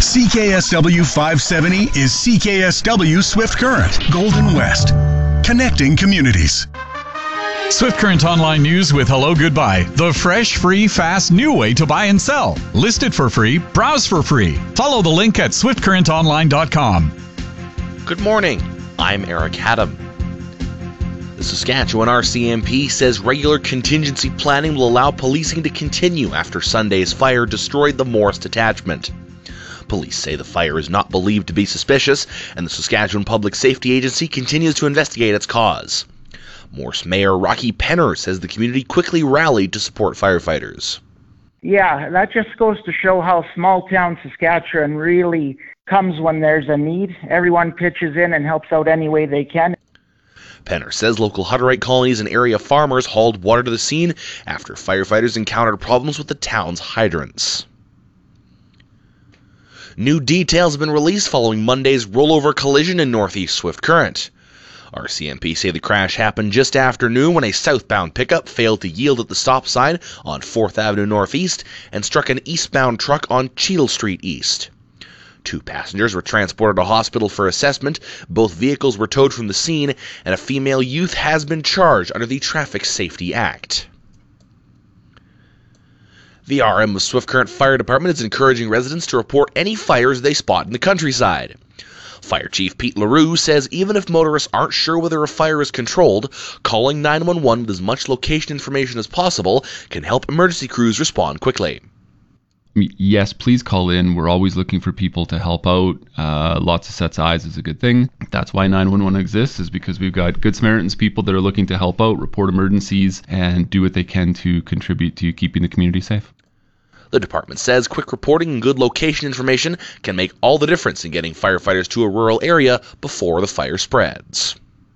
CKSW 570 is CKSW Swift Current, Golden West. Connecting communities. Swift Current Online News with Hello Goodbye. The fresh, free, fast, new way to buy and sell. List it for free. Browse for free. Follow the link at swiftcurrentonline.com. Good morning. I'm Eric Haddam. The Saskatchewan RCMP says regular contingency planning will allow policing to continue after Sunday's fire destroyed the Morse detachment. Police say the fire is not believed to be suspicious, and the Saskatchewan Public Safety Agency continues to investigate its cause. Morse Mayor Rocky Penner says the community quickly rallied to support firefighters. Yeah, that just goes to show how small-town Saskatchewan really comes when there's a need. Everyone pitches in and helps out any way they can. Penner says local Hutterite colonies and area farmers hauled water to the scene after firefighters encountered problems with the town's hydrants. New details have been released following Monday's rollover collision in Northeast Swift Current. RCMP say the crash happened just after noon when a southbound pickup failed to yield at the stop sign on 4th Avenue Northeast and struck an eastbound truck on Cheadle Street East. 2 passengers were transported to hospital for assessment, both vehicles were towed from the scene, and a female youth has been charged under the Traffic Safety Act. The RM of Swift Current Fire Department is encouraging residents to report any fires they spot in the countryside. Fire Chief Pete LaRue says even if motorists aren't sure whether a fire is controlled, calling 911 with as much location information as possible can help emergency crews respond quickly. Yes, please call in. We're always looking for people to help out. Lots of sets of eyes is a good thing. That's why 911 exists, is because we've got Good Samaritans, people that are looking to help out, report emergencies, and do what they can to contribute to keeping the community safe. The department says quick reporting and good location information can make all the difference in getting firefighters to a rural area before the fire spreads.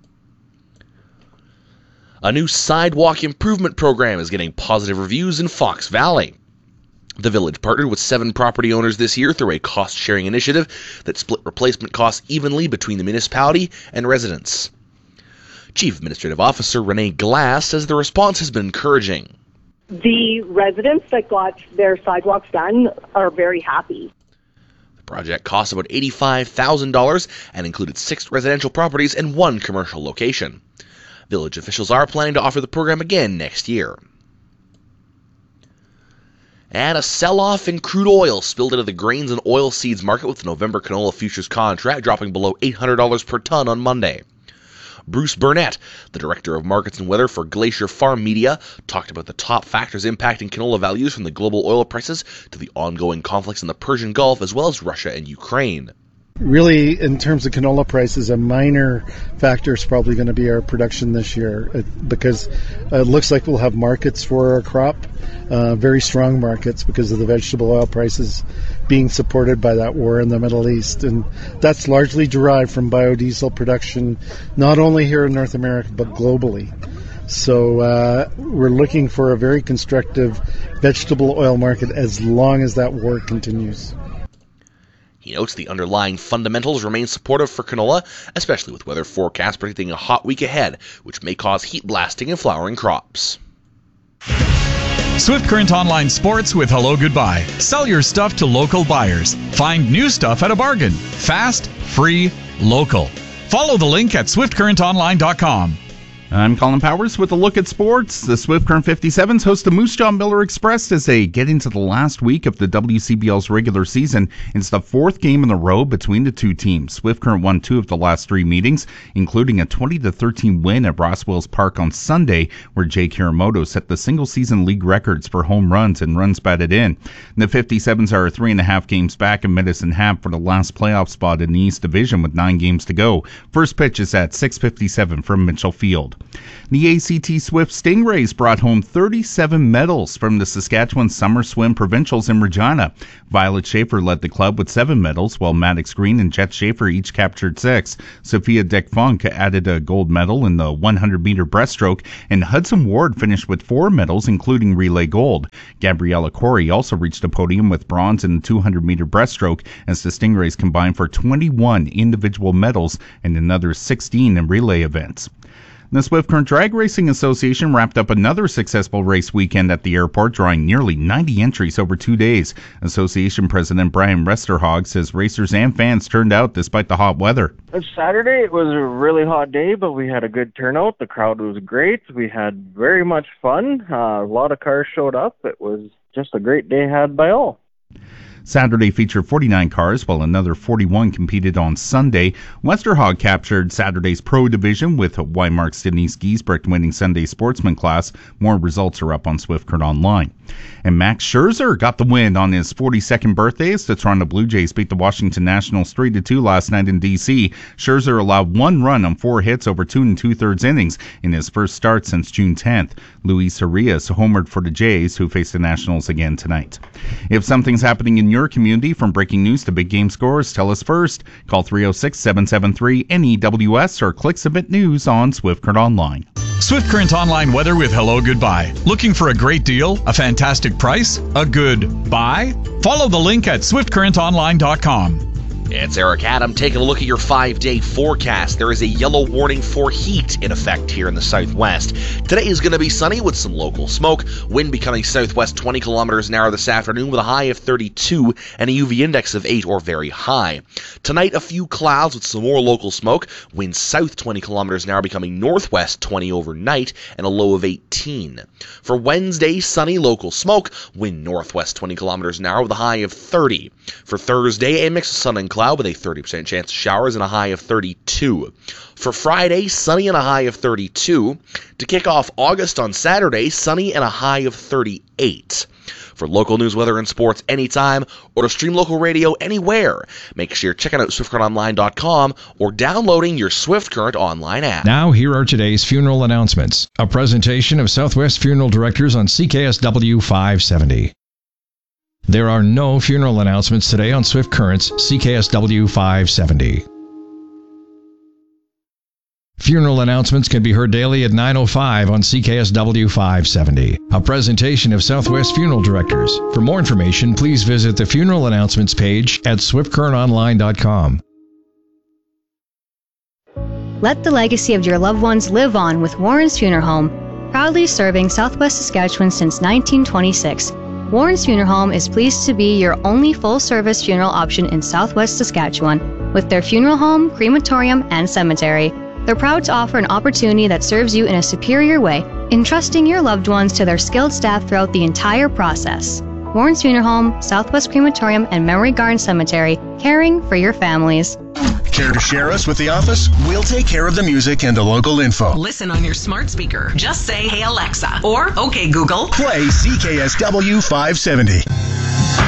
A new sidewalk improvement program is getting positive reviews in Fox Valley. The village partnered with 7 property owners this year through a cost-sharing initiative that split replacement costs evenly between the municipality and residents. Chief Administrative Officer Renee Glass says the response has been encouraging. The residents that got their sidewalks done are very happy. The project cost about $85,000 and included 6 residential properties and 1 commercial location. Village officials are planning to offer the program again next year. And a sell-off in crude oil spilled into the grains and oilseeds market with the November canola futures contract dropping below $800 per ton on Monday. Bruce Burnett, the Director of Markets and Weather for Glacier Farm Media, talked about the top factors impacting canola values from the global oil prices to the ongoing conflicts in the Persian Gulf as well as Russia and Ukraine. Really, in terms of canola prices, a minor factor is probably going to be our production this year because it looks like we'll have markets for our crop, very strong markets because of the vegetable oil prices being supported by that war in the Middle East. And that's largely derived from biodiesel production, not only here in North America, but globally. So we're looking for a very constructive vegetable oil market as long as that war continues. He notes the underlying fundamentals remain supportive for canola, especially with weather forecasts predicting a hot week ahead, which may cause heat blasting in flowering crops. Swift Current Online Sports with Hello Goodbye. Sell your stuff to local buyers. Find new stuff at a bargain. Fast, free, local. Follow the link at swiftcurrentonline.com. I'm Colin Powers with a look at sports. The Swift Current 57s host the Moose Jaw Miller Express as they get into the last week of the WCBL's regular season. It's the 4th game in a row between the 2 teams. Swift Current won 2 of the last 3 meetings, including a 20-13 win at Rosswells Park on Sunday, where Jake Hiramoto set the single-season league records for home runs and runs batted in. The 57s are 3.5 games back in Medicine Hat for the last playoff spot in the East Division with 9 games to go. First pitch is at 6:57 from Mitchell Field. The ACT Swift Stingrays brought home 37 medals from the Saskatchewan Summer Swim Provincials in Regina. Violet Schaefer led the club with 7 medals, while Maddox Green and Jet Schaefer each captured 6. Sophia Dick-Funk added a gold medal in the 100-meter breaststroke, and Hudson Ward finished with 4 medals, including relay gold. Gabriella Corey also reached a podium with bronze in the 200-meter breaststroke, as the Stingrays combined for 21 individual medals and another 16 in relay events. The Swift Current Drag Racing Association wrapped up another successful race weekend at the airport, drawing nearly 90 entries over 2 days. Association President Brian Westerhog says racers and fans turned out despite the hot weather. Saturday, it was a really hot day, but we had a good turnout. The crowd was great. We had very much fun. A lot of cars showed up. It was just a great day had by all. Saturday featured 49 cars, while another 41 competed on Sunday. Westerhog captured Saturday's Pro Division, with Weimark's Denise Giesbrecht winning Sunday's Sportsman class. More results are up on Swift Current Online. And Max Scherzer got the win on his 42nd birthday as the Toronto Blue Jays beat the Washington Nationals 3-2 last night in D.C. Scherzer allowed 1 run on 4 hits over 2 2/3 innings in his first start since June 10th. Luis Arias homered for the Jays, who face the Nationals again tonight. If something's happening in your community, from breaking news to big game scores, tell us first. Call 306-773-NEWS or click Submit News on Swift Current Online. Swift Current Online weather with Hello Goodbye. Looking for a great deal, a fantastic price, a good buy? Follow the link at swiftcurrentonline.com. It's Eric Adam taking a look at your 5-day forecast. There is a yellow warning for heat in effect here in the southwest. Today is going to be sunny with some local smoke. Wind becoming southwest 20 kilometers an hour this afternoon with a high of 32 and a UV index of 8 or very high. Tonight, a few clouds with some more local smoke. Wind south 20 kilometers an hour becoming northwest 20 overnight and a low of 18. For Wednesday, sunny local smoke. Wind northwest 20 kilometers an hour with a high of 30. For Thursday, a mix of sun and cloud with a 30% chance of showers and a high of 32. For Friday, sunny and a high of 32. To kick off August on Saturday, sunny and a high of 38. For local news, weather, and sports anytime, or to stream local radio anywhere, make sure you're checking out SwiftCurrentOnline.com or downloading your Swift Current Online app. Now, here are today's funeral announcements. A presentation of Southwest Funeral Directors on CKSW 570. There are no funeral announcements today on Swift Current's CKSW 570. Funeral announcements can be heard daily at 9:05 on CKSW 570. A presentation of Southwest Funeral Directors. For more information, please visit the funeral announcements page at swiftcurrentonline.com. Let the legacy of your loved ones live on with Warren's Funeral Home, proudly serving Southwest Saskatchewan since 1926. Warren's Funeral Home is pleased to be your only full-service funeral option in Southwest Saskatchewan, with their funeral home, crematorium, and cemetery. They're proud to offer an opportunity that serves you in a superior way, entrusting your loved ones to their skilled staff throughout the entire process. Warren's Funeral Home, Southwest Crematorium, and Memory Garden Cemetery, caring for your families. Care to share us with the office? We'll take care of the music and the local info. Listen on your smart speaker. Just say, "Hey Alexa," or "Okay Google." Play CKSW 570.